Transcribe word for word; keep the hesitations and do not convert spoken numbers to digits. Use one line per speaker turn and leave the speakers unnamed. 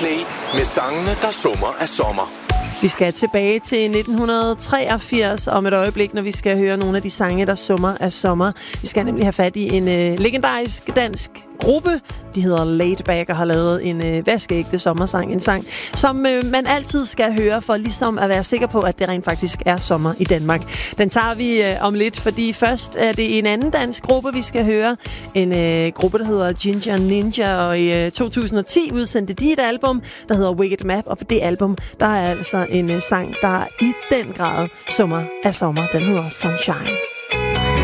Play med sangene, der summer af sommer.
Vi skal tilbage til nitten treogfirs om et øjeblik, når vi skal høre nogle af de sange, der summer af sommer. Vi skal nemlig have fat i en øh, legendarisk dansk gruppe. De hedder Laidback og har lavet en øh, vaskeægte sommersang. En sang, som øh, man altid skal høre for ligesom at være sikker på, at det rent faktisk er sommer i Danmark. Den tager vi øh, om lidt, fordi først er det en anden dansk gruppe, vi skal høre. En øh, gruppe, der hedder Ginger Ninja, og i øh, to tusind og ti udsendte de et album, der hedder Wicked Map, og på det album, der er altså en øh, sang, der i den grad summer af sommer. Den hedder Sunshine.